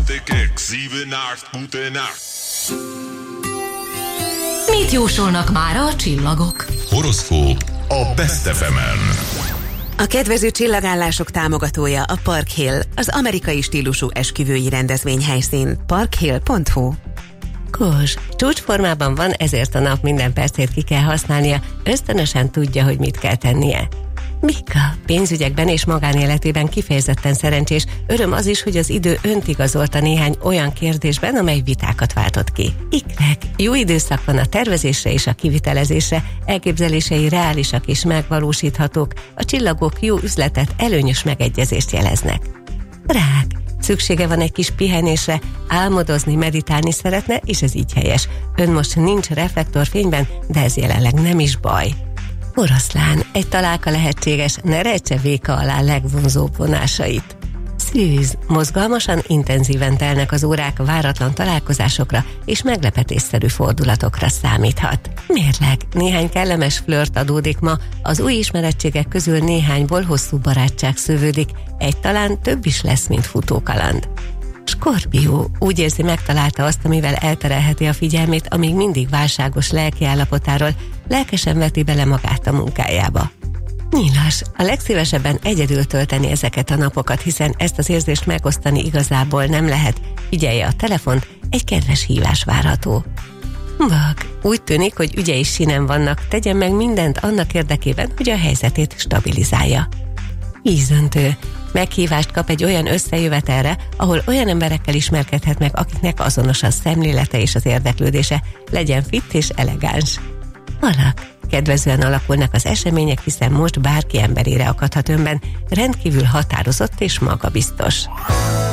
Romantik Ex, 7-8, gute Nacht. Mit jósolnak mára a csillagok? Horoszkóp a Best FM-en. A kedvező csillagállások támogatója a Park Hill, az amerikai stílusú esküvői rendezvényhelyszín. parkhill.hu. Kós, csúcsformában van, ezért a nap minden percét ki kell használnia, ösztönösen tudja, hogy mit kell tennie. Mika, pénzügyekben és magánéletében kifejezetten szerencsés, öröm az is, hogy az idő önt igazolta néhány olyan kérdésben, amely vitákat váltott ki. Ikrek, jó időszak van a tervezésre és a kivitelezésre, elképzelései reálisak és megvalósíthatók, a csillagok jó üzletet, előnyös megegyezést jeleznek. Rák, szüksége van egy kis pihenésre, álmodozni, meditálni szeretne, és ez így helyes. Ön most nincs reflektorfényben, de ez jelenleg nem is baj. Oroszlán, egy találka lehetséges, ne rejtse véka alá legvonzóbb vonásait. Szűz, mozgalmasan, intenzíven telnek az órák, váratlan találkozásokra és meglepetésszerű fordulatokra számíthat. Mérleg, néhány kellemes flört adódik ma, az új ismerettségek közül néhányból hosszú barátság szövődik, egy talán több is lesz, mint futókaland. Skorpió, úgy érzi, megtalálta azt, amivel elterelheti a figyelmét, amíg mindig válságos lelkiállapotáról, lelkesen veti bele magát a munkájába. Nyilas, a legszívesebben egyedül tölteni ezeket a napokat, hiszen ezt az érzést megosztani igazából nem lehet. Figyelje a telefont, egy kedves hívás várható. Vak, úgy tűnik, hogy ügyei sinem vannak, tegyen meg mindent annak érdekében, hogy a helyzetét stabilizálja. Vízöntő, meghívást kap egy olyan összejövetelre, ahol olyan emberekkel ismerkedhet meg, akiknek azonos a szemlélete és az érdeklődése, legyen fit és elegáns. Alak, kedvezően alakulnak az események, hiszen most bárki emberére akadhat önben, rendkívül határozott és magabiztos.